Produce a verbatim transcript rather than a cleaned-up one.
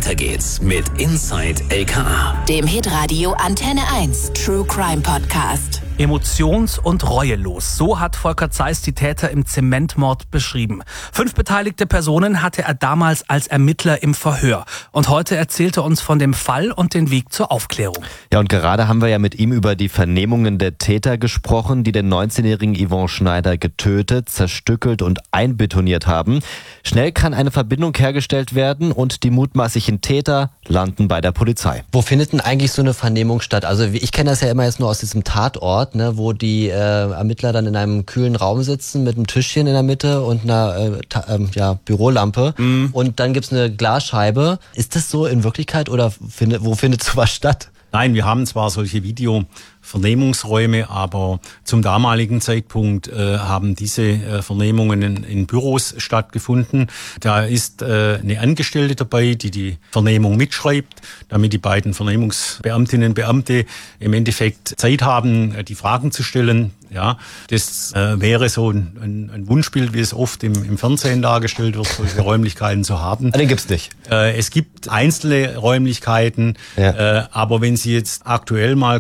Weiter geht's mit Inside L K A, dem Hitradio Antenne eins True Crime Podcast. Emotions- und reuelos. So hat Volker Zeiss die Täter im Zementmord beschrieben. Fünf beteiligte Personen hatte er damals als Ermittler im Verhör. Und heute erzählt er uns von dem Fall und den Weg zur Aufklärung. Ja, und gerade haben wir ja mit ihm über die Vernehmungen der Täter gesprochen, die den neunzehnjährigen Yvon Schneider getötet, zerstückelt und einbetoniert haben. Schnell kann eine Verbindung hergestellt werden und die mutmaßlichen Täter landen bei der Polizei. Wo findet denn eigentlich so eine Vernehmung statt? Also ich kenne das ja immer jetzt nur aus diesem Tatort, ne, wo die äh, Ermittler dann in einem kühlen Raum sitzen mit einem Tischchen in der Mitte und einer äh, ta- äh, ja, Bürolampe. Mhm. Und dann gibt's eine Glasscheibe. Ist das so in Wirklichkeit oder findet, wo findet sowas statt? Nein, wir haben zwar solche Video-Vernehmungsräume, aber zum damaligen Zeitpunkt äh, haben diese äh, Vernehmungen in, in Büros stattgefunden. Da ist äh, eine Angestellte dabei, die die Vernehmung mitschreibt, damit die beiden Vernehmungsbeamtinnen und Beamte im Endeffekt Zeit haben, die Fragen zu stellen. Ja, das äh, wäre so ein, ein, ein Wunschbild, wie es oft im, im Fernsehen dargestellt wird, solche Räumlichkeiten zu haben. Den gibt's nicht. Äh, es gibt einzelne Räumlichkeiten, ja. äh, aber wenn Sie jetzt aktuell mal